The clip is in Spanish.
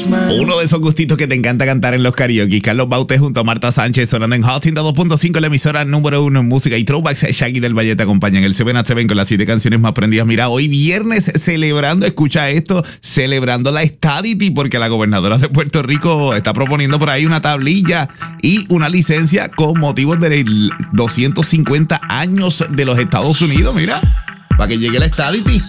Uno de esos gustitos que te encanta cantar en los karaoke. Carlos Baute junto a Marta Sánchez sonando en Hot 102.5, la emisora número 1 en música y throwbacks. Shaggy del Valle te acompaña en el 7 at 7 con las 7 canciones más prendidas. Mira, hoy viernes celebrando, escucha esto, celebrando la Stadity, porque la gobernadora de Puerto Rico está proponiendo por ahí una tablilla y una licencia con motivos de 250 años de los Estados Unidos. Mira, para que llegue la Stadity.